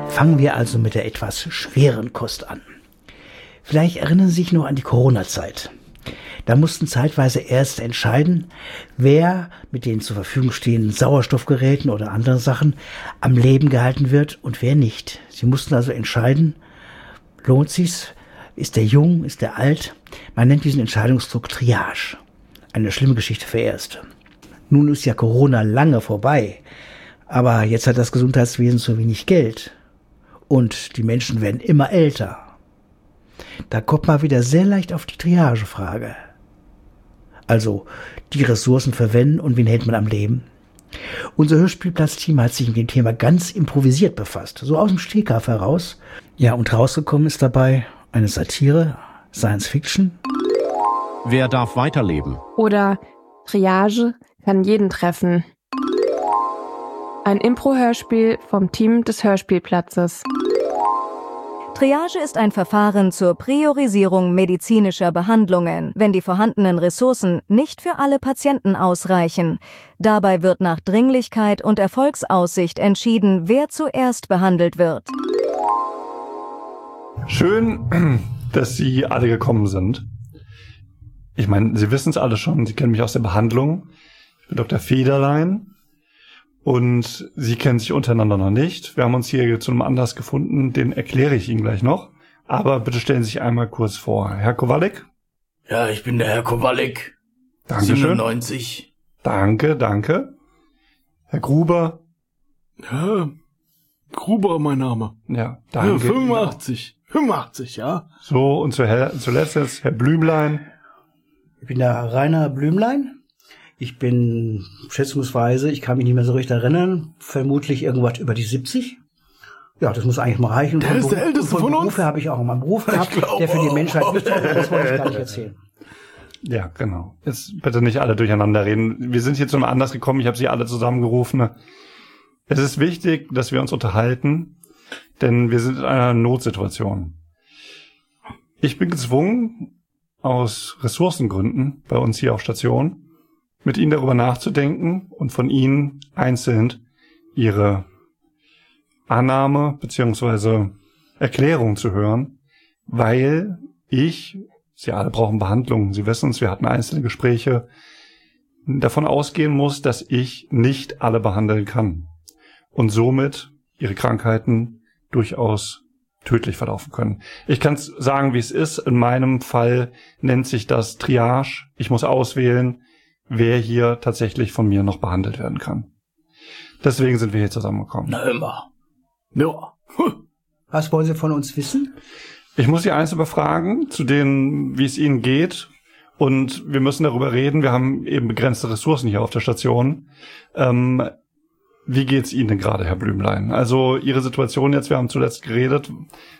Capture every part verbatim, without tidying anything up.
Fangen wir also mit der etwas schweren Kost an. Vielleicht erinnern Sie sich noch an die Corona-Zeit. Da mussten zeitweise Ärzte entscheiden, wer mit den zur Verfügung stehenden Sauerstoffgeräten oder anderen Sachen am Leben gehalten wird und wer nicht. Sie mussten also entscheiden, lohnt sich's? Ist der jung? Ist der alt? Man nennt diesen Entscheidungsdruck Triage. Eine schlimme Geschichte für Ärzte. Nun ist ja Corona lange vorbei, aber jetzt hat das Gesundheitswesen zu wenig Geld und die Menschen werden immer älter. Da kommt man wieder sehr leicht auf die Triagefrage. Also die Ressourcen verwenden und wen hält man am Leben? Unser Hörspielplatz-Team hat sich mit dem Thema ganz improvisiert befasst, so aus dem Stegreif heraus. Ja, und rausgekommen ist dabei eine Satire, Science Fiction. Wer darf weiterleben? Oder Triage kann jeden treffen. Ein Impro-Hörspiel vom Team des Hörspielplatzes. Triage ist ein Verfahren zur Priorisierung medizinischer Behandlungen, wenn die vorhandenen Ressourcen nicht für alle Patienten ausreichen. Dabei wird nach Dringlichkeit und Erfolgsaussicht entschieden, wer zuerst behandelt wird. Schön, dass Sie alle gekommen sind. Ich meine, Sie wissen es alle schon, Sie kennen mich aus der Behandlung. Ich bin Doktor Federlein. Und Sie kennen sich untereinander noch nicht. Wir haben uns hier zu einem Anlass gefunden, den erkläre ich Ihnen gleich noch. Aber bitte stellen Sie sich einmal kurz vor. Herr Kowalik? Ja, ich bin der Herr Kowalik. Dankeschön. siebenundneunzig. Danke, danke. Herr Gruber? Ja, Gruber mein Name. Ja, danke. Ja, fünfundachtzig. fünfundachtzig, ja. So, und zuletzt jetzt Herr Blümlein. Ich bin der Rainer Blümlein. Ich bin schätzungsweise, ich kann mich nicht mehr so richtig erinnern, vermutlich irgendwas über die siebzig. Ja, das muss eigentlich mal reichen. Der ist der Älteste von uns. Berufe habe ich auch einen Beruf gehabt, der für die Menschheit wichtig ist. Das wollte ich gar nicht erzählen. Ja, genau. Jetzt bitte nicht alle durcheinander reden. Wir sind hier zu einem Anlass gekommen, ich habe Sie alle zusammengerufen. Es ist wichtig, dass wir uns unterhalten, denn wir sind in einer Notsituation. Ich bin gezwungen, aus Ressourcengründen bei uns hier auf Station, mit Ihnen darüber nachzudenken und von Ihnen einzeln Ihre Annahme beziehungsweise Erklärung zu hören, weil ich, Sie alle brauchen Behandlung, Sie wissen es, wir hatten einzelne Gespräche, davon ausgehen muss, dass ich nicht alle behandeln kann und somit Ihre Krankheiten durchaus tödlich verlaufen können. Ich kann es sagen, wie es ist. In meinem Fall nennt sich das Triage. Ich muss auswählen, wer hier tatsächlich von mir noch behandelt werden kann. Deswegen sind wir hier zusammengekommen. Na immer. Ja. Was wollen Sie von uns wissen? Ich muss Sie eins befragen, zu denen, wie es Ihnen geht. Und wir müssen darüber reden. Wir haben eben begrenzte Ressourcen hier auf der Station. Ähm, wie geht's Ihnen denn gerade, Herr Blümlein? Also Ihre Situation jetzt, wir haben zuletzt geredet.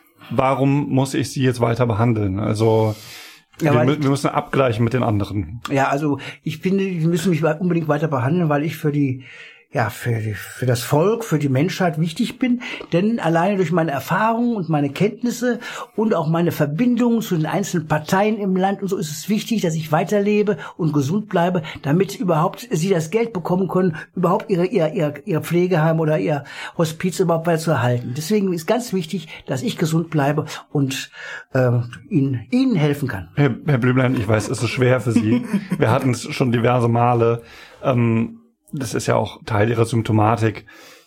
Warum muss ich Sie jetzt weiter behandeln? Also Ja, wir, wir müssen abgleichen mit den anderen. Ja, also ich finde, die müssen mich unbedingt weiter behandeln, weil ich für die, ja, für die, für das Volk, für die Menschheit wichtig bin. Denn alleine durch meine Erfahrungen und meine Kenntnisse und auch meine Verbindungen zu den einzelnen Parteien im Land und so ist es wichtig, dass ich weiterlebe und gesund bleibe, damit überhaupt sie das Geld bekommen können, überhaupt ihre, ihr, ihr, ihr Pflegeheim oder ihr Hospiz überhaupt weiter zu erhalten. Deswegen ist ganz wichtig, dass ich gesund bleibe und äh, ihnen, ihnen helfen kann. Herr, Herr Blümlein, ich weiß, es ist schwer für Sie. Wir hatten es schon diverse Male. Ähm, Das ist ja auch Teil ihrer Symptomatik.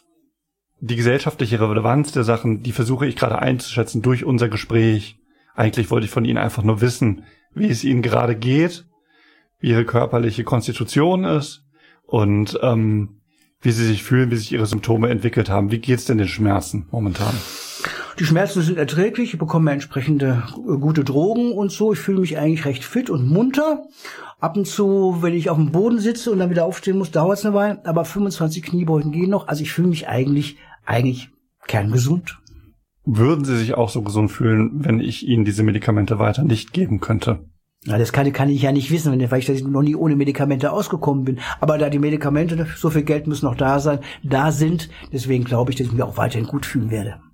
Die gesellschaftliche Relevanz der Sachen, die versuche ich gerade einzuschätzen durch unser Gespräch. Eigentlich wollte ich von Ihnen einfach nur wissen, wie es Ihnen gerade geht, wie Ihre körperliche Konstitution ist und ähm, wie Sie sich fühlen, wie sich Ihre Symptome entwickelt haben. Wie geht's denn den Schmerzen momentan? Die Schmerzen sind erträglich, ich bekomme entsprechende gute Drogen und so. Ich fühle mich eigentlich recht fit und munter. Ab und zu, wenn ich auf dem Boden sitze und dann wieder aufstehen muss, dauert es eine Weile. Aber fünfundzwanzig Kniebeugen gehen noch. Also ich fühle mich eigentlich, eigentlich kerngesund. Würden Sie sich auch so gesund fühlen, wenn ich Ihnen diese Medikamente weiter nicht geben könnte? Ja, das kann, kann ich ja nicht wissen, weil ich noch nie ohne Medikamente ausgekommen bin. Aber da die Medikamente, so viel Geld muss noch da sein, da sind, deswegen glaube ich, dass ich mich auch weiterhin gut fühlen werde.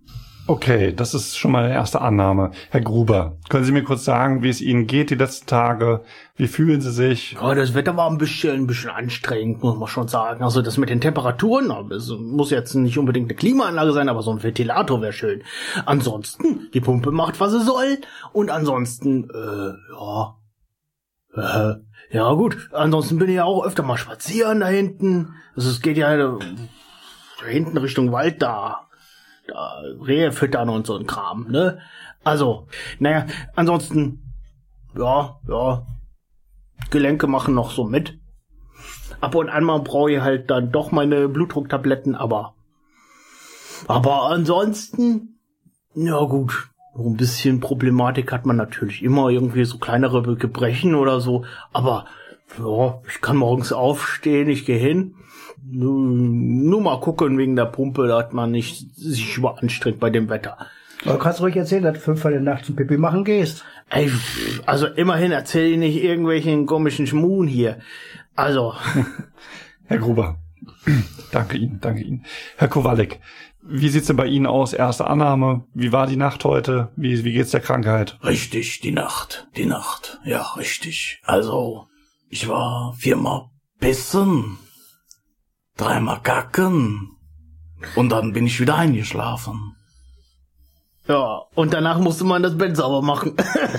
Okay, das ist schon mal eine erste Annahme. Herr Gruber, können Sie mir kurz sagen, wie es Ihnen geht die letzten Tage? Wie fühlen Sie sich? Ja, das Wetter war ein bisschen, ein bisschen anstrengend, muss man schon sagen. Also das mit den Temperaturen, es muss jetzt nicht unbedingt eine Klimaanlage sein, aber so ein Ventilator wäre schön. Ansonsten, die Pumpe macht, was sie soll. Und ansonsten, äh, ja, äh, ja gut. Ansonsten bin ich ja auch öfter mal spazieren da hinten. Also es geht ja da hinten Richtung Wald da. Da, Rehe füttern und so ein Kram, ne? Also, naja, ansonsten, ja, ja, Gelenke machen noch so mit. Ab und an mal brauche ich halt dann doch meine Blutdrucktabletten, aber, aber ansonsten, ja gut, ein bisschen Problematik hat man natürlich immer, irgendwie so kleinere Gebrechen oder so, aber, ja, ich kann morgens aufstehen, ich gehe hin. Nur mal gucken wegen der Pumpe, dass man nicht sich überanstrengt bei dem Wetter. Aber du kannst ruhig erzählen, dass du fünf Uhr in der Nacht zum Pipi machen gehst. Ey, also immerhin erzähle ich nicht irgendwelchen komischen Schmuhen hier. Also. Herr Gruber, danke Ihnen, danke Ihnen. Herr Kowalik, wie sieht's denn bei Ihnen aus? Erste Annahme. Wie war die Nacht heute? Wie, wie geht's der Krankheit? Richtig, die Nacht, die Nacht. Ja, richtig. Also, ich war viermal pissen. Dreimal kacken und dann bin ich wieder eingeschlafen. Ja, und danach musste man das Bett sauber machen.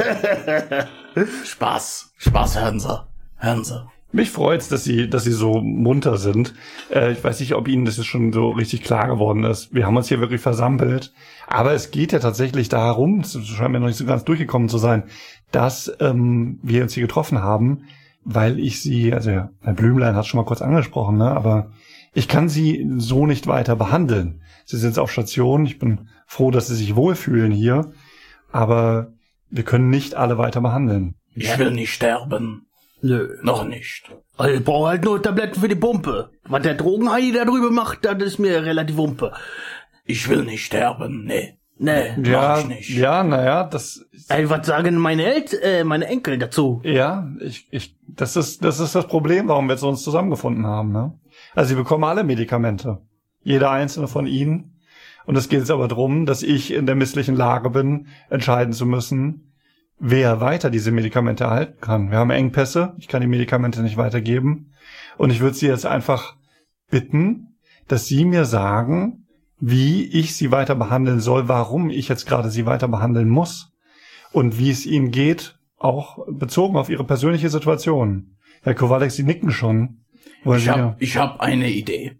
Spaß, Spaß, hören Sie, hören Sie. Mich freut's, dass Sie, dass Sie so munter sind. Äh, ich weiß nicht, ob Ihnen das jetzt schon so richtig klar geworden ist. Wir haben uns hier wirklich versammelt. Aber es geht ja tatsächlich darum, es scheint mir noch nicht so ganz durchgekommen zu sein, dass ähm, wir uns hier getroffen haben, weil ich Sie, also Herr Blümlein hat schon mal kurz angesprochen, ne, aber ich kann Sie so nicht weiter behandeln. Sie sind jetzt auf Station. Ich bin froh, dass Sie sich wohlfühlen hier. Aber wir können nicht alle weiter behandeln. Ich will nicht sterben. Nö. Noch nicht. Also ich brauche halt nur Tabletten für die Pumpe. Was der Drogenhai da drüber macht, das ist mir relativ Wumpe. Ich will nicht sterben, nee. Nee. Ja, mach ich nicht. ja, naja, das... Ey, was sagen meine Eltern, äh, meine Enkel dazu? Ja, ich, ich, das ist, das ist das Problem, warum wir jetzt uns zusammengefunden haben, ne? Also sie bekommen alle Medikamente. Jeder einzelne von ihnen. Und es geht jetzt aber darum, dass ich in der misslichen Lage bin, entscheiden zu müssen, wer weiter diese Medikamente erhalten kann. Wir haben Engpässe. Ich kann die Medikamente nicht weitergeben. Und ich würde Sie jetzt einfach bitten, dass Sie mir sagen, wie ich Sie weiter behandeln soll, warum ich jetzt gerade Sie weiter behandeln muss und wie es Ihnen geht, auch bezogen auf Ihre persönliche Situation. Herr Kowalik, Sie nicken schon. Wollen Ich Sie hab, ja- ich hab eine Idee.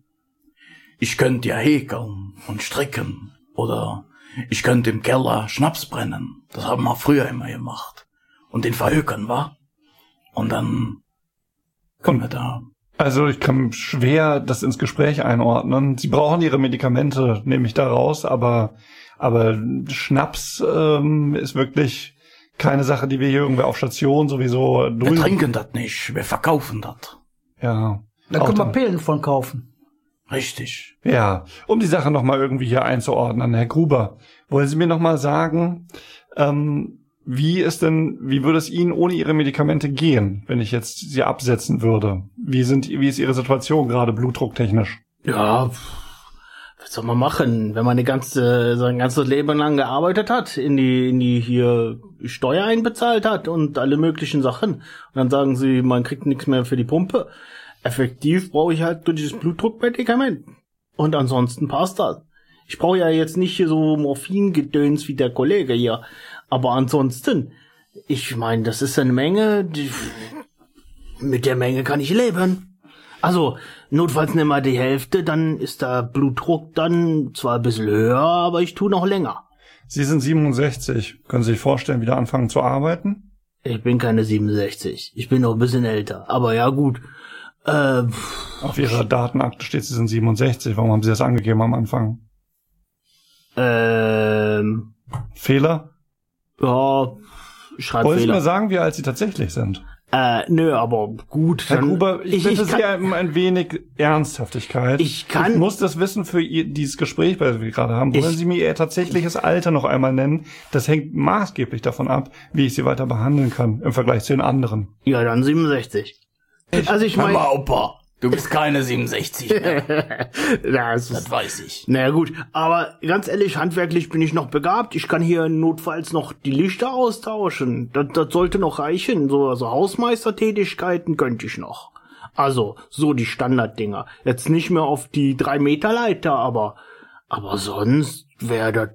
Ich könnte ja häkeln und stricken. Oder ich könnte im Keller Schnaps brennen. Das haben wir früher immer gemacht. Und den verhökern, wa? Und dann können wir da... Also ich kann schwer das ins Gespräch einordnen. Sie brauchen Ihre Medikamente, nehme ich da raus, aber aber Schnaps ähm, ist wirklich keine Sache, die wir hier irgendwie auf Station sowieso Wir drüben... trinken das nicht, wir verkaufen das. Ja. Da auch können wir dann- Pillen von kaufen. Richtig. Ja, um die Sache nochmal irgendwie hier einzuordnen, Herr Gruber, wollen Sie mir nochmal sagen, ähm, wie ist denn, wie würde es Ihnen ohne Ihre Medikamente gehen, wenn ich jetzt Sie absetzen würde? Wie sind, wie ist Ihre Situation gerade blutdrucktechnisch? Ja, was soll man machen, wenn man eine ganze, sein ganzes Leben lang gearbeitet hat, in die, in die hier Steuer einbezahlt hat und alle möglichen Sachen. Und dann sagen sie, man kriegt nichts mehr für die Pumpe. Effektiv brauche ich halt dieses Blutdruckmedikament. Und ansonsten passt das. Ich brauche ja jetzt nicht hier so Morphingedöns wie der Kollege hier. Aber ansonsten, ich meine, das ist eine Menge, die, mit der Menge kann ich leben. Also, notfalls nimm mal die Hälfte, dann ist der Blutdruck dann zwar ein bisschen höher, aber ich tu noch länger. Sie sind siebenundsechzig. Können Sie sich vorstellen, wieder anfangen zu arbeiten? Ich bin keine siebenundsechzig. Ich bin noch ein bisschen älter. Aber ja, gut. Äh, Auf Ihrer Datenakte steht, Sie sind siebenundsechzig. Warum haben Sie das angegeben am Anfang? ähm, Fehler? ja, Wollen Sie mir Schreibfehler. sagen, wie alt Sie tatsächlich sind? Äh, nö, aber gut. Herr dann- Gruber, ich, ich, bitte ich, Sie kann, um ein wenig Ernsthaftigkeit. Ich kann- Ich muss das wissen für Ihr, dieses Gespräch, was wir gerade haben. Wollen Ich- Sie mir Ihr tatsächliches Alter noch einmal nennen? Das hängt maßgeblich davon ab, wie ich Sie weiter behandeln kann im Vergleich zu den anderen. ja, dann siebenundsechzig. Also ich Hör meine, mal, Opa, Du bist keine siebenundsechzig mehr. das, Das weiß ich. Naja gut, aber ganz ehrlich, handwerklich bin ich noch begabt. Ich kann hier notfalls noch die Lichter austauschen. Das, das sollte noch reichen. So, also Hausmeistertätigkeiten könnte ich noch. Also, so die Standarddinger. Jetzt nicht mehr auf die drei Meter Leiter, aber, aber sonst wäre das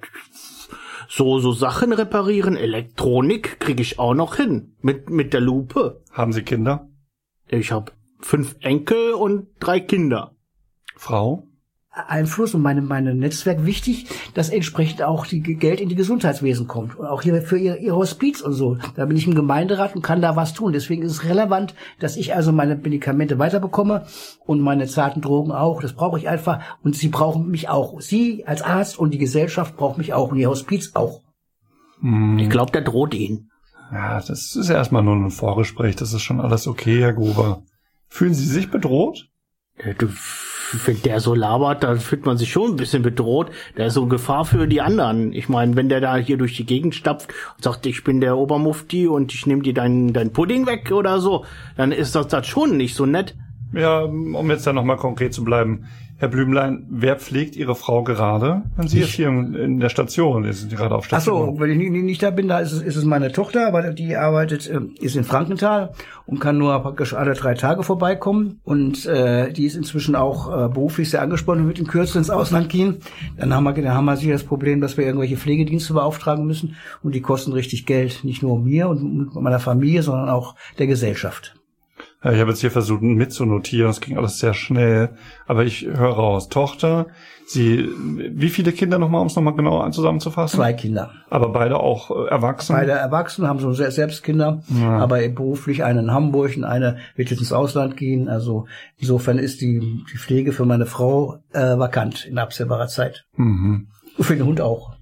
so, so Sachen reparieren. Elektronik kriege ich auch noch hin. Mit, mit der Lupe. Haben Sie Kinder? Ich habe fünf Enkel und drei Kinder. Frau? Einfluss und meine, meine Netzwerk wichtig, dass entsprechend auch die Geld in die Gesundheitswesen kommt. Und auch hier für ihr, ihr Hospiz und so. Da bin ich im Gemeinderat und kann da was tun. Deswegen ist es relevant, dass ich also meine Medikamente weiterbekomme und meine zarten Drogen auch. Das brauche ich einfach. Und sie brauchen mich auch. Sie als Arzt und die Gesellschaft braucht mich auch und ihr Hospiz auch. Hm. Ich glaube, der droht Ihnen. Ja, das ist erstmal nur ein Vorgespräch. Das ist schon alles okay, Herr Gruber. Fühlen Sie sich bedroht? Du, wenn der so labert, dann fühlt man sich schon ein bisschen bedroht. Der ist so eine Gefahr für die anderen. Ich meine, wenn der da hier durch die Gegend stapft und sagt, ich bin der Obermufti und ich nehme dir deinen dein Pudding weg oder so, dann ist das, das schon nicht so nett. Ja, um jetzt da nochmal konkret zu bleiben. Herr Blümlein, wer pflegt Ihre Frau gerade? Wenn Sie Ich. jetzt hier in der Station, sind Sie gerade auf Ach Station. so, wenn ich nicht, nicht da bin, da ist es, ist es meine Tochter, aber die arbeitet, äh, ist in Frankenthal und kann nur praktisch alle drei Tage vorbeikommen. Und äh, die ist inzwischen auch äh, beruflich sehr angespannt und wird in Kürze ins Ausland gehen. Dann haben wir, dann haben wir sicher das Problem, dass wir irgendwelche Pflegedienste beauftragen müssen und die kosten richtig Geld, nicht nur mir und meiner Familie, sondern auch der Gesellschaft. Ja, ich habe jetzt hier versucht mitzunotieren, das ging alles sehr schnell, aber ich höre raus. Tochter, Sie, wie viele Kinder nochmal, um es nochmal genau zusammenzufassen? Zwei Kinder. Aber beide auch äh, erwachsen? Beide erwachsen, haben so selbst Kinder, Ja. aber beruflich eine in Hamburg und eine wird jetzt ins Ausland gehen. Also insofern ist die, die Pflege für meine Frau äh, vakant in absehbarer Zeit. Mhm. Und für den Hund auch.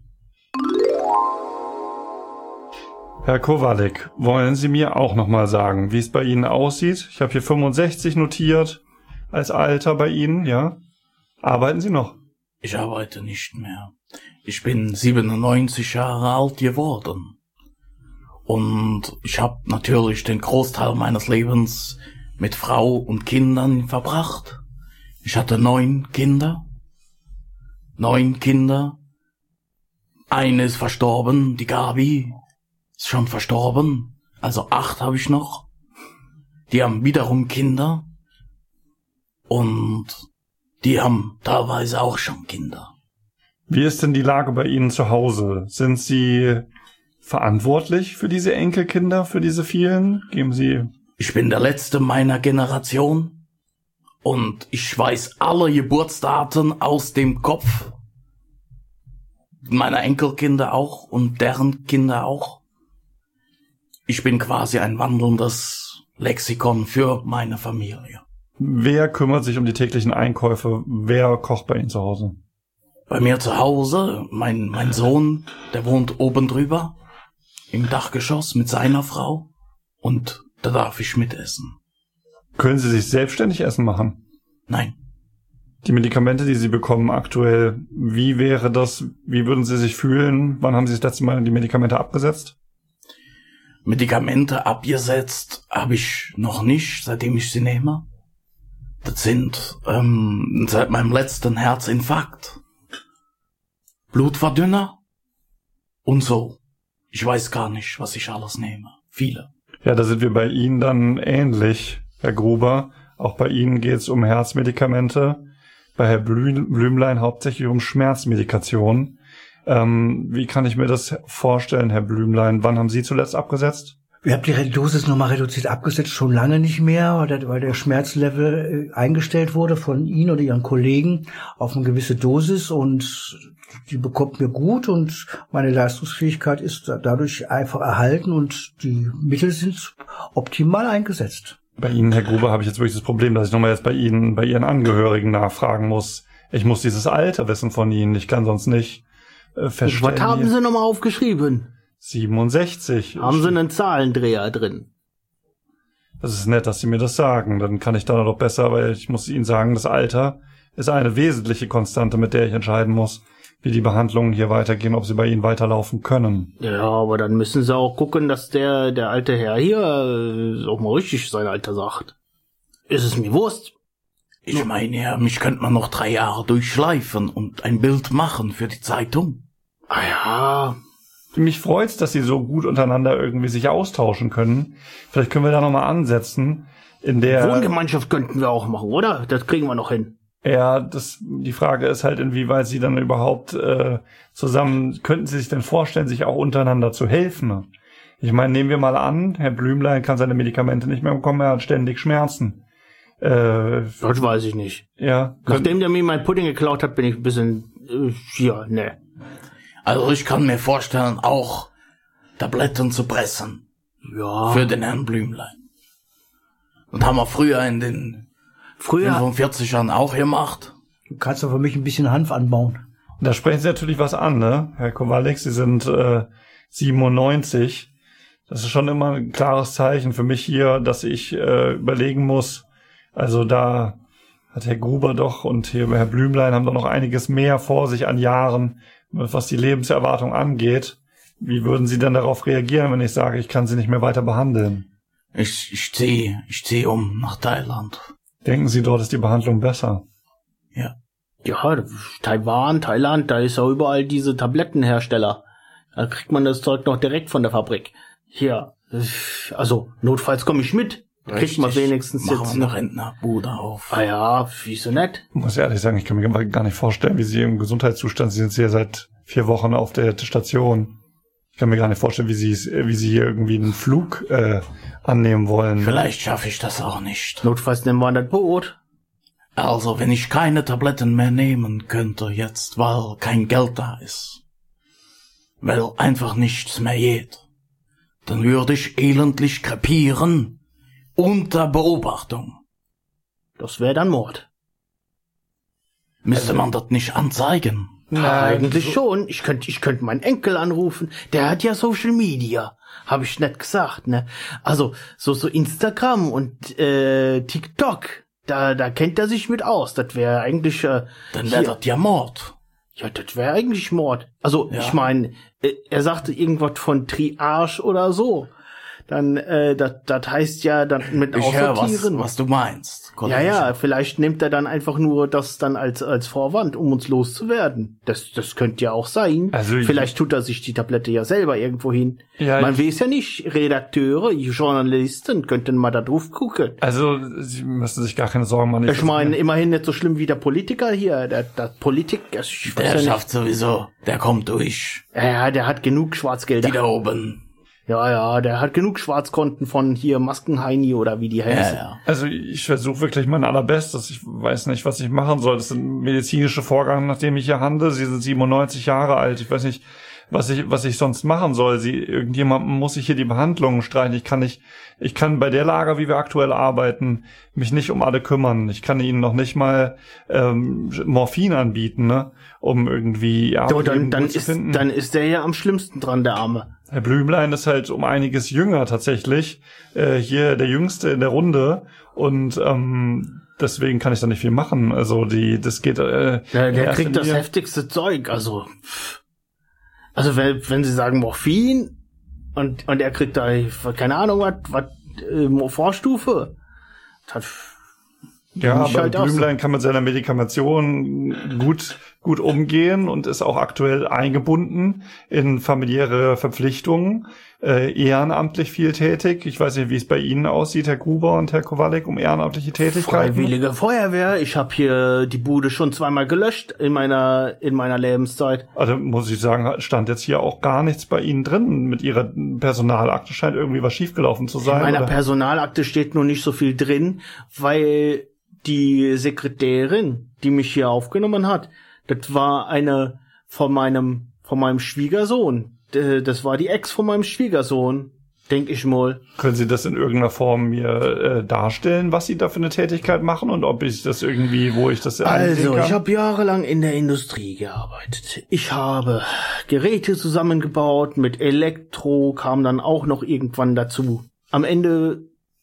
Herr Kowalik, wollen Sie mir auch nochmal sagen, wie es bei Ihnen aussieht? Ich habe hier fünfundsechzig notiert als Alter bei Ihnen, ja? Arbeiten Sie noch? Ich arbeite nicht mehr. Ich bin siebenundneunzig Jahre alt geworden. Und ich habe natürlich den Großteil meines Lebens mit Frau und Kindern verbracht. Ich hatte neun Kinder. Neun Kinder. Eine ist verstorben, die Gabi ist schon verstorben. Also acht habe ich noch. Die haben wiederum Kinder. Und die haben teilweise auch schon Kinder. Wie ist denn die Lage bei Ihnen zu Hause? Sind Sie verantwortlich für diese Enkelkinder, für diese vielen? Geben Sie... Ich bin der Letzte meiner Generation und ich weiß alle Geburtsdaten aus dem Kopf. Meiner Enkelkinder auch und deren Kinder auch. Ich bin quasi ein wandelndes Lexikon für meine Familie. Wer kümmert sich um die täglichen Einkäufe? Wer kocht bei Ihnen zu Hause? Bei mir zu Hause, mein, mein Sohn, der wohnt oben drüber, im Dachgeschoss mit seiner Frau und da darf ich mitessen. Können Sie sich selbstständig Essen machen? Nein. Die Medikamente, die Sie bekommen aktuell, wie wäre das, wie würden Sie sich fühlen? Wann haben Sie das letzte Mal die Medikamente abgesetzt? Medikamente abgesetzt habe ich noch nicht, seitdem ich sie nehme. Das sind ähm, seit meinem letzten Herzinfarkt. Blutverdünner und so. Ich weiß gar nicht, was ich alles nehme. Viele. Ja, da sind wir bei Ihnen dann ähnlich, Herr Gruber. Auch bei Ihnen geht es um Herzmedikamente. Bei Herrn Blümlein hauptsächlich um Schmerzmedikation. Ähm, wie kann ich mir das vorstellen, Herr Blümlein? Wann haben Sie zuletzt abgesetzt? Wir haben die Dosis nochmal reduziert abgesetzt, schon lange nicht mehr, weil der, weil der Schmerzlevel äh, eingestellt wurde von Ihnen oder Ihren Kollegen auf eine gewisse Dosis und die bekommt mir gut und meine Leistungsfähigkeit ist dadurch einfach erhalten und die Mittel sind optimal eingesetzt. Bei Ihnen, Herr Gruber, habe ich jetzt wirklich das Problem, dass ich nochmal jetzt bei Ihnen, bei Ihren Angehörigen nachfragen muss. Ich muss dieses Alter wissen von Ihnen. Ich kann sonst nicht äh, feststellen. Was haben Sie nochmal aufgeschrieben? siebenundsechzig. Haben Sie einen Zahlendreher drin? Das ist nett, dass Sie mir das sagen. Dann kann ich da noch besser, weil ich muss Ihnen sagen, das Alter ist eine wesentliche Konstante, mit der ich entscheiden muss, wie die Behandlungen hier weitergehen, ob sie bei Ihnen weiterlaufen können. Ja, aber dann müssen Sie auch gucken, dass der der alte Herr hier äh, auch mal richtig sein Alter sagt. Ist es mir Wurst? Ich meine ja, mich könnte man noch drei Jahre durchschleifen und ein Bild machen für die Zeitung. Ah ja. Mich freut's, dass sie so gut untereinander irgendwie sich austauschen können. Vielleicht können wir da nochmal ansetzen. In der Wohngemeinschaft könnten wir auch machen, oder? Das kriegen wir noch hin. Ja, das, die Frage ist halt, inwieweit sie dann überhaupt äh, zusammen, könnten sie sich denn vorstellen, sich auch untereinander zu helfen? Ich meine, nehmen wir mal an, Herr Blümlein kann seine Medikamente nicht mehr bekommen, er hat ständig Schmerzen. Äh, das weiß ich nicht. Ja. Nachdem der mir mein Pudding geklaut hat, bin ich ein bisschen, äh, hier, ne. Also ich kann mir vorstellen, auch Tabletten zu pressen. Ja. Für den Herrn Blümlein. Und haben wir früher in den Früher fünfundvierzigern auch gemacht. Du kannst doch für mich ein bisschen Hanf anbauen. Da sprechen Sie natürlich was an, ne? Herr Kowalik, Sie sind äh, siebenundneunzig. Das ist schon immer ein klares Zeichen für mich hier, dass ich äh, überlegen muss. Also da hat Herr Gruber doch und hier Herr Blümlein haben doch noch einiges mehr vor sich an Jahren, was die Lebenserwartung angeht. Wie würden Sie denn darauf reagieren, wenn ich sage, ich kann Sie nicht mehr weiter behandeln? Ich, ich ziehe, ich ziehe um nach Thailand. Denken Sie, dort ist die Behandlung besser? Ja. Ja, Taiwan, Thailand, da ist ja überall diese Tablettenhersteller. Da kriegt man das Zeug noch direkt von der Fabrik. Hier, also notfalls komme ich mit. Da kriegt man wenigstens Machen jetzt wir eine Rentnerbude auf. Ah ja, wieso nicht? Ich muss ehrlich sagen, ich kann mir gar nicht vorstellen, wie Sie im Gesundheitszustand, Sie sind hier seit vier Wochen auf der Station. Ich kann mir gar nicht vorstellen, wie Sie wie Sie hier irgendwie einen Flug äh, annehmen wollen. Vielleicht schaffe ich das auch nicht. Notfalls nehmen wir das Boot. Also, wenn ich keine Tabletten mehr nehmen könnte jetzt, weil kein Geld da ist, weil einfach nichts mehr geht, dann würde ich elendlich krepieren unter Beobachtung. Das wäre dann Mord. Müsste man das nicht anzeigen? Na, eigentlich schon. Ich könnte ich könnte meinen Enkel anrufen. Der hat ja Social Media. Habe ich nicht gesagt, ne? Also, so so Instagram und äh, TikTok. Da da kennt er sich mit aus. Das wäre eigentlich äh, Dann wäre das ja Mord. Ja, das wäre eigentlich Mord. Also, Ja. ich meine, äh, er sagte irgendwas von Triage oder so. Dann äh, das das heißt ja dann mit Ich höre, was, Aussortieren. was du meinst, Kollege. Ja, ja, vielleicht nimmt er dann einfach nur das dann als als Vorwand, um uns loszuwerden. Das das könnte ja auch sein. Also ich- vielleicht tut er sich die Tablette ja selber irgendwo hin. Ja, Man ich- weiß ja nicht, Redakteure, Journalisten könnten mal da drauf gucken. Also, Sie müssen sich gar keine Sorgen machen. Ich meine, immerhin nicht so schlimm wie der Politiker hier. Der, der Politik, also ich weiß Der ja nicht. schafft sowieso, der kommt durch. Ja, ja, der hat genug Schwarzgelder. Die da oben. Ja, ja, der hat genug Schwarzkonten von hier Maskenheini oder wie die Ja, heißen. ja. Also ich versuche wirklich mein allerbestes. Ich weiß nicht, was ich machen soll. Das sind medizinische Vorgänge, nach denen ich hier handle. Sie sind siebenundneunzig Jahre alt. Ich weiß nicht, was ich was ich sonst machen soll. Sie irgendjemand muss sich hier die Behandlungen streichen. Ich kann nicht, ich kann bei der Lage, wie wir aktuell arbeiten, mich nicht um alle kümmern. Ich kann ihnen noch nicht mal ähm, Morphin anbieten, ne, um irgendwie ja, So, dann, Leben dann gut zu ist, finden. dann ist der ja am schlimmsten dran, der Arme. Herr Blümlein ist halt um einiges jünger tatsächlich, äh, hier der Jüngste in der Runde und ähm, deswegen kann ich da nicht viel machen. Also die, das geht. Äh, Der, in der erster kriegt das Linie- heftigste Zeug, also. pff. Also wenn, wenn sie sagen Morphin und und er kriegt da keine Ahnung was was äh, Vorstufe, das Ja, mich aber halt auch so. Blümlein kann mit seiner Medikamentation gut gut umgehen und ist auch aktuell eingebunden in familiäre Verpflichtungen, äh, ehrenamtlich viel tätig. Ich weiß nicht, wie es bei Ihnen aussieht, Herr Gruber und Herr Kowalik, um ehrenamtliche Tätigkeiten. Freiwillige Feuerwehr. Ich habe hier die Bude schon zweimal gelöscht in meiner in meiner Lebenszeit. Also muss ich sagen, stand jetzt hier auch gar nichts bei Ihnen drin mit Ihrer Personalakte. Scheint irgendwie was schiefgelaufen zu sein. In meiner oder? Personalakte steht nur nicht so viel drin, weil die Sekretärin, die mich hier aufgenommen hat, das war eine von meinem von meinem Schwiegersohn. D- Das war die Ex von meinem Schwiegersohn, denk ich mal. Können Sie das in irgendeiner Form mir äh, darstellen, was Sie da für eine Tätigkeit machen und ob ich das irgendwie, wo ich das einsehen Also, kann? ich habe jahrelang in der Industrie gearbeitet. Ich habe Geräte zusammengebaut, mit Elektro kam dann auch noch irgendwann dazu. Am Ende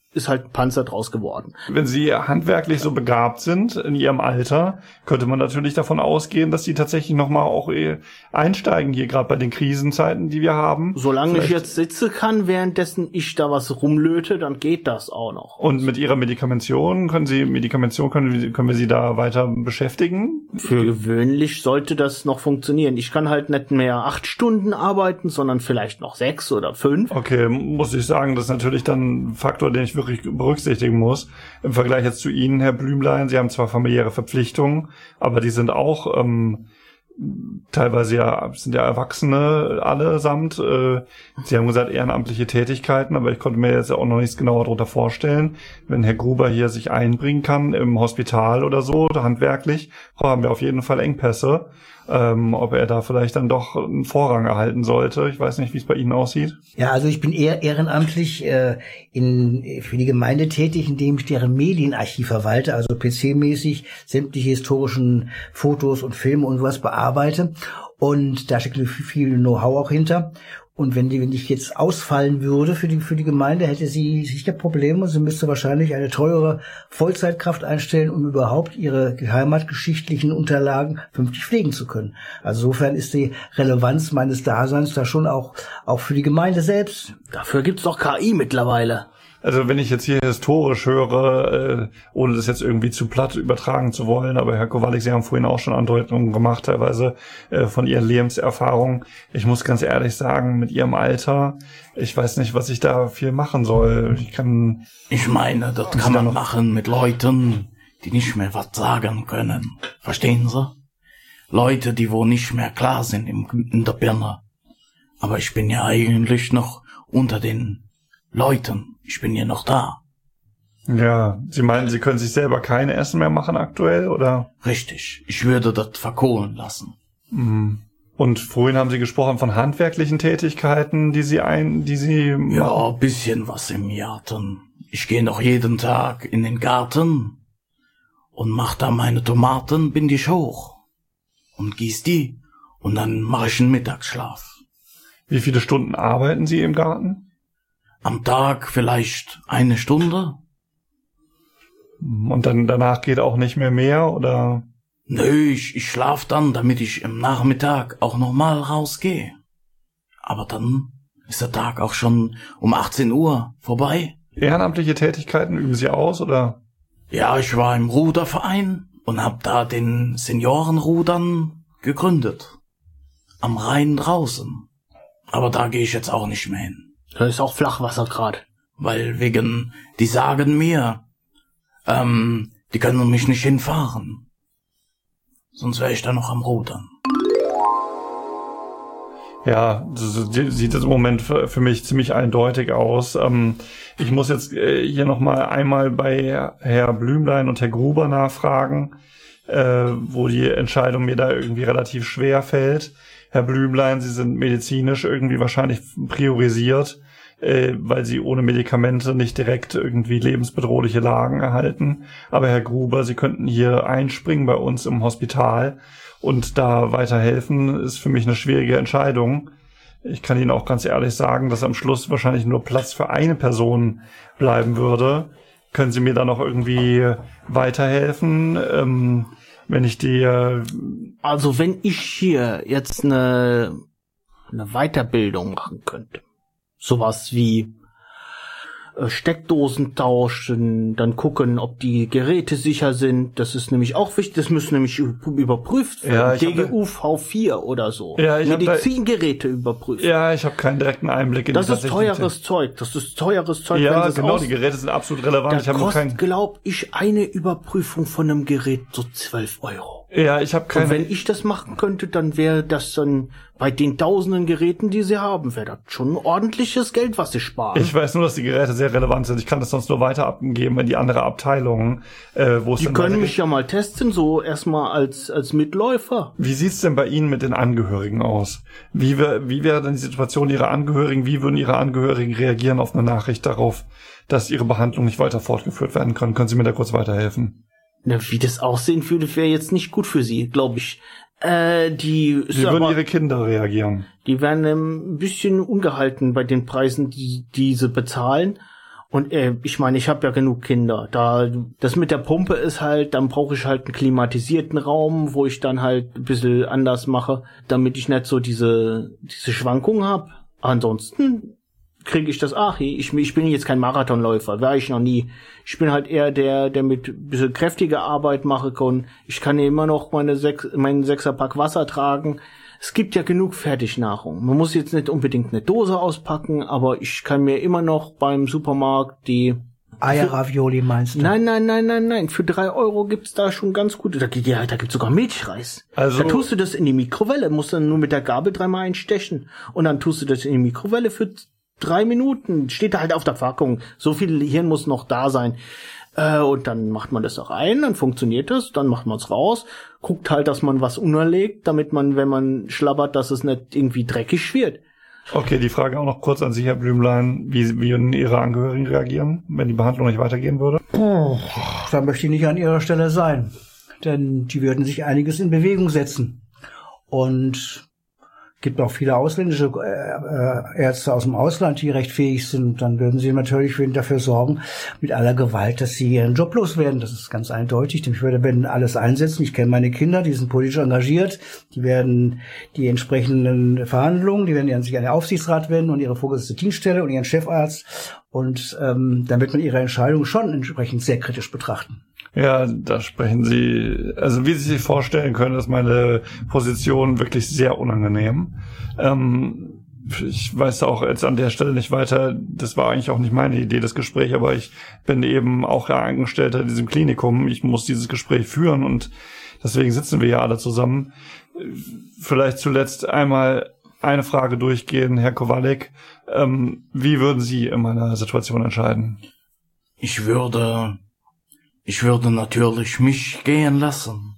ist halt ein Panzer draus geworden. Wenn Sie handwerklich so begabt sind in Ihrem Alter, könnte man natürlich davon ausgehen, dass Sie tatsächlich nochmal auch einsteigen hier, gerade bei den Krisenzeiten, die wir haben. Solange Vielleicht. ich jetzt sitzen kann, währenddessen ich da was rumlöte, dann geht das auch noch. Und mit Ihrer Medikamentation, können Sie, Medikamentation können, können wir Sie da weiter beschäftigen? Für gewöhnlich sollte das noch funktionieren. Ich kann halt nicht mehr acht Stunden arbeiten, sondern vielleicht noch sechs oder fünf. Okay, muss ich sagen, das ist natürlich dann ein Faktor, den ich wirklich berücksichtigen muss. Im Vergleich jetzt zu Ihnen, Herr Blümlein, Sie haben zwar familiäre Verpflichtungen, aber die sind auch ähm, teilweise ja, sind ja Erwachsene allesamt. Äh, Sie haben gesagt, ehrenamtliche Tätigkeiten, aber ich konnte mir jetzt auch noch nichts genauer darunter vorstellen. Wenn Herr Gruber hier sich einbringen kann im Hospital oder so, oder handwerklich, haben wir auf jeden Fall Engpässe. Ähm, ob er da vielleicht dann doch einen Vorrang erhalten sollte. Ich weiß nicht, wie es bei Ihnen aussieht. Ja, also ich bin eher ehrenamtlich äh, in, für die Gemeinde tätig, indem ich deren Medienarchiv verwalte, also P C-mäßig sämtliche historischen Fotos und Filme und sowas bearbeite. Und da steckt viel Know-how auch hinter. Und wenn die, wenn ich jetzt ausfallen würde für die, für die Gemeinde, hätte sie sicher Probleme. Sie müsste wahrscheinlich eine teure Vollzeitkraft einstellen, um überhaupt ihre heimatgeschichtlichen Unterlagen vernünftig pflegen zu können. Also insofern ist die Relevanz meines Daseins da schon auch, auch für die Gemeinde selbst. Dafür gibt's doch K I mittlerweile. Also wenn ich jetzt hier historisch höre, äh, ohne das jetzt irgendwie zu platt übertragen zu wollen, aber Herr Kowalik, Sie haben vorhin auch schon Andeutungen gemacht, teilweise äh, von Ihren Lebenserfahrungen. Ich muss ganz ehrlich sagen, mit Ihrem Alter, ich weiß nicht, was ich da viel machen soll. Ich kann... Ich meine, das kann man machen mit Leuten, die nicht mehr was sagen können. Verstehen Sie? Leute, die wo nicht mehr klar sind im, in der Birne. Aber ich bin ja eigentlich noch unter den Leuten. Ich bin ja noch da. Ja, Sie meinen, Sie können sich selber keine Essen mehr machen aktuell, oder? Richtig. Ich würde das verkohlen lassen. Mhm. Und vorhin haben Sie gesprochen von handwerklichen Tätigkeiten, die Sie ein, die Sie... Ja, ein bisschen was im Garten. Ich gehe noch jeden Tag in den Garten und mach da meine Tomaten, bind ich hoch und gieß die und dann mache ich einen Mittagsschlaf. Wie viele Stunden arbeiten Sie im Garten? Am Tag vielleicht eine Stunde. Und dann danach geht auch nicht mehr mehr, oder? Nö, ich, ich schlaf dann, damit ich im Nachmittag auch nochmal rausgehe. Aber dann ist der Tag auch schon um achtzehn Uhr vorbei. Ehrenamtliche Tätigkeiten üben Sie aus, oder? Ja, ich war im Ruderverein und hab da den Seniorenrudern gegründet. Am Rhein draußen. Aber da gehe ich jetzt auch nicht mehr hin. Da ist auch Flachwasser grad. Weil wegen, die sagen mir, ähm, die können mich nicht hinfahren. Sonst wäre ich da noch am Rudern. Ja, so sieht es im Moment für mich ziemlich eindeutig aus. Ähm, ich muss jetzt hier nochmal einmal bei Herr Blümlein und Herr Gruber nachfragen, äh, wo die Entscheidung mir da irgendwie relativ schwer fällt. Herr Blümlein, Sie sind medizinisch irgendwie wahrscheinlich priorisiert, äh, weil Sie ohne Medikamente nicht direkt irgendwie lebensbedrohliche Lagen erhalten. Aber Herr Gruber, Sie könnten hier einspringen bei uns im Hospital und da weiterhelfen, ist für mich eine schwierige Entscheidung. Ich kann Ihnen auch ganz ehrlich sagen, dass am Schluss wahrscheinlich nur Platz für eine Person bleiben würde. Können Sie mir da noch irgendwie weiterhelfen? Ähm, wenn ich die... Äh Also wenn ich hier jetzt eine, eine Weiterbildung machen könnte, sowas wie äh, Steckdosen tauschen, dann gucken, ob die Geräte sicher sind, das ist nämlich auch wichtig, das müssen nämlich überprüft werden, ja, D G U V vier oder so, ja, ich Medizingeräte überprüfen. Ja, ich habe keinen direkten Einblick in das die ist teures Zeug, das ist teures Zeug. Ja, wenn genau, aus- die Geräte sind absolut relevant. Da Ich habe nur kostet, kein... glaub ich, eine Überprüfung von einem Gerät so zwölf Euro. Ja, ich habe keine... Und wenn ich das machen könnte, dann wäre das dann bei den tausenden Geräten, die sie haben, wäre das schon ordentliches Geld, was sie sparen. Ich weiß nur, dass die Geräte sehr relevant sind. Ich kann das sonst nur weiter abgeben in die andere Abteilungen, äh, wo es die dann können weitergeht. mich ja mal testen, so erstmal als als Mitläufer. Wie sieht's denn bei Ihnen mit den Angehörigen aus? Wie, wär, wie wäre denn die Situation Ihrer Angehörigen? Wie würden Ihre Angehörigen reagieren auf eine Nachricht darauf, dass Ihre Behandlung nicht weiter fortgeführt werden kann? Können Sie mir da kurz weiterhelfen? Na, wie das aussehen würde, wäre jetzt nicht gut für sie, glaube ich. Äh, die Wie würden Server, Ihre Kinder reagieren? die werden ähm, ein bisschen ungehalten bei den Preisen, die diese bezahlen. Und äh, ich meine, ich habe ja genug Kinder. Da das mit der Pumpe ist halt, dann brauche ich halt einen klimatisierten Raum, wo ich dann halt ein bisschen anders mache, damit ich nicht so diese diese Schwankungen habe. Ansonsten kriege ich das, ach, ich, ich bin jetzt kein Marathonläufer, war ich noch nie. Ich bin halt eher der, der mit ein bisschen kräftiger Arbeit machen kann. Ich kann ja immer noch meine sechs, meinen Sechserpack Wasser tragen. Es gibt ja genug Fertignahrung. Man muss jetzt nicht unbedingt eine Dose auspacken, aber ich kann mir immer noch beim Supermarkt die Eierravioli meinst du? Nein, nein, nein, nein, nein. Für drei Euro gibt's da schon ganz gute. Da, ja, da gibt's sogar Milchreis. Also, da tust du das in die Mikrowelle, musst dann nur mit der Gabel dreimal einstechen. Und dann tust du das in die Mikrowelle für drei Minuten. Steht da halt auf der Packung. So viel Hirn muss noch da sein. Äh, und dann macht man das auch ein, dann funktioniert das, dann macht man's raus. Guckt halt, dass man was unterlegt, damit man, wenn man schlabbert, dass es nicht irgendwie dreckig wird. Okay, die Frage auch noch kurz an Sie, Herr Blümlein. Wie, wie würden Ihre Angehörigen reagieren, wenn die Behandlung nicht weitergehen würde? Oh, da möchte ich nicht an Ihrer Stelle sein. Denn die würden sich einiges in Bewegung setzen. Und es gibt auch viele ausländische äh, Ärzte aus dem Ausland, die recht fähig sind. Dann würden sie natürlich dafür sorgen, mit aller Gewalt, dass sie ihren Job loswerden. Das ist ganz eindeutig. Ich würde werden alles einsetzen. Ich kenne meine Kinder, die sind politisch engagiert. Die werden die entsprechenden Verhandlungen, die werden sich an den Aufsichtsrat wenden und ihre vorgesetzte Dienststelle und ihren Chefarzt. Und ähm, dann wird man ihre Entscheidung schon entsprechend sehr kritisch betrachten. Ja, da sprechen Sie, also wie Sie sich vorstellen können, ist meine Position wirklich sehr unangenehm. Ähm, ich weiß auch jetzt an der Stelle nicht weiter, das war eigentlich auch nicht meine Idee, das Gespräch, aber ich bin eben auch Angestellter in diesem Klinikum. Ich muss dieses Gespräch führen und deswegen sitzen wir ja alle zusammen. Vielleicht zuletzt einmal eine Frage durchgehen, Herr Kowalik. Ähm, wie würden Sie in meiner Situation entscheiden? Ich würde... Ich würde natürlich mich gehen lassen.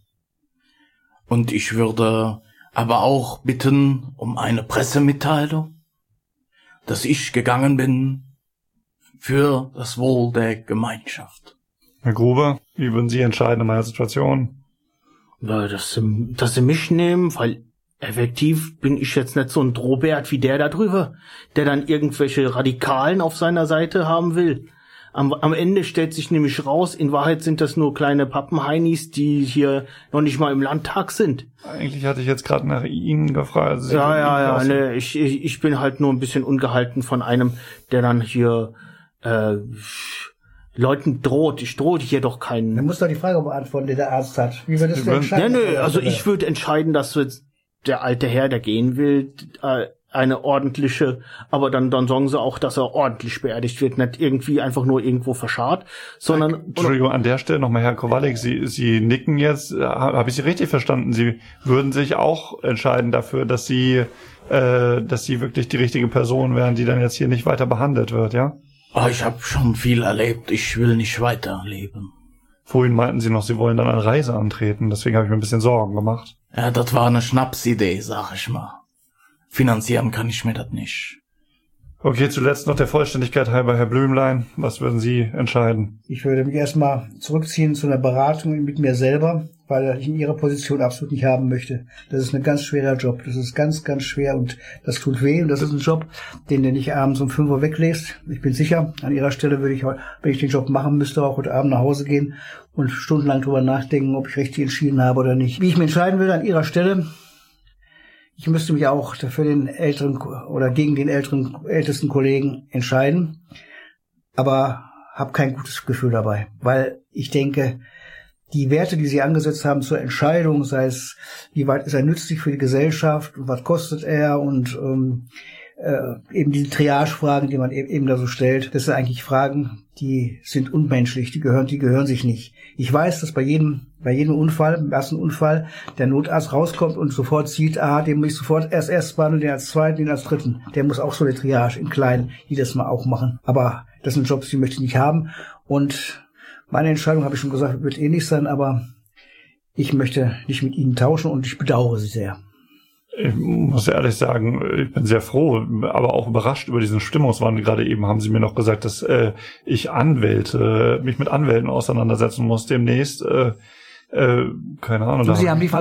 Und ich würde aber auch bitten um eine Pressemitteilung, dass ich gegangen bin für das Wohl der Gemeinschaft. Herr Gruber, wie würden Sie entscheiden in meiner Situation? Ja, dass sie, dass sie mich nehmen, weil effektiv bin ich jetzt nicht so ein Drohbert wie der da drüber, der dann irgendwelche Radikalen auf seiner Seite haben will. Am, am Ende stellt sich nämlich raus, in Wahrheit sind das nur kleine Pappenheinis, die hier noch nicht mal im Landtag sind. Eigentlich hatte ich jetzt gerade nach Ihnen gefragt. Also ja, ja, ja, ne, ich, ich, ich bin halt nur ein bisschen ungehalten von einem, der dann hier äh, Leuten droht. Ich drohe hier doch keinen. Man muss doch die Frage beantworten, die der Arzt hat. Wie wird das denn entscheiden? Ja, nö, also ich würde entscheiden, dass jetzt der alte Herr, der gehen will, äh, eine ordentliche, aber dann dann sagen sie auch, dass er ordentlich beerdigt wird, nicht irgendwie einfach nur irgendwo verscharrt, sondern... Entschuldigung, an der Stelle nochmal, Herr Kowalik, Sie, Sie nicken jetzt, habe ich Sie richtig verstanden? Sie würden sich auch entscheiden dafür, dass Sie, äh, dass Sie wirklich die richtige Person wären, die dann jetzt hier nicht weiter behandelt wird, ja? Oh, ich habe schon viel erlebt, ich will nicht weiterleben. Vorhin meinten Sie noch, Sie wollen dann eine Reise antreten, deswegen habe ich mir ein bisschen Sorgen gemacht. Ja, das war eine Schnapsidee, sag ich mal. Finanzieren kann ich mir das nicht. Okay, zuletzt noch der Vollständigkeit halber, Herr Blümlein. Was würden Sie entscheiden? Ich würde mich erstmal zurückziehen zu einer Beratung mit mir selber, weil ich in Ihrer Position absolut nicht haben möchte. Das ist ein ganz schwerer Job. Das ist ganz, ganz schwer und das tut weh. Und das ist ein Job, den du nicht abends um fünf Uhr weglegst. Ich bin sicher, an Ihrer Stelle würde ich, wenn ich den Job machen müsste, auch heute Abend nach Hause gehen und stundenlang drüber nachdenken, ob ich richtig entschieden habe oder nicht. Wie ich mich entscheiden würde an Ihrer Stelle... Ich müsste mich auch für den älteren oder gegen den älteren, ältesten Kollegen entscheiden, aber habe kein gutes Gefühl dabei, weil ich denke, die Werte, die Sie angesetzt haben zur Entscheidung, sei es, wie weit ist er nützlich für die Gesellschaft und was kostet er und ähm, äh, eben diese Triage-Fragen, die man eben, eben da so stellt, das sind eigentlich Fragen, die sind unmenschlich, die gehören, die gehören sich nicht. Ich weiß, dass bei jedem, bei jedem Unfall, im ersten Unfall, der Notarzt rauskommt und sofort sieht, ah, den muss ich sofort erst erst behandeln, den als zweiten, den als dritten. Der muss auch so eine Triage in kleinen, die das mal auch machen. Aber das sind Jobs, die möchte ich nicht haben. Und meine Entscheidung, habe ich schon gesagt, wird ähnlich sein, aber ich möchte nicht mit Ihnen tauschen und ich bedauere Sie sehr. Ich muss ehrlich sagen, ich bin sehr froh, aber auch überrascht über diesen Stimmungswandel. Gerade eben haben Sie mir noch gesagt, dass äh, ich Anwälte, mich mit Anwälten auseinandersetzen muss demnächst. Äh, äh, keine Ahnung. Sie haben die